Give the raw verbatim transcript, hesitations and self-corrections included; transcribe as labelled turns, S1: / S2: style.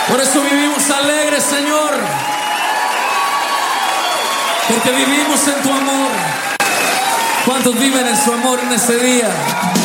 S1: Por eso vivimos alegres, Señor, porque vivimos en tu amor. ¿Cuántos viven en su amor en este día?